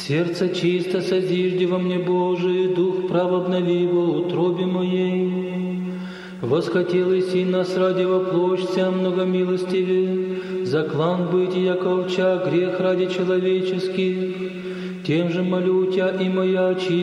Сердце чисто созижди во мне, Божий, дух прав обнови во утробе моей. Восхотелось и нас ради воплощся многомилостивее, заклан быть, яко овча, грех ради человеческих. Тем же молю Тя и моя очисти,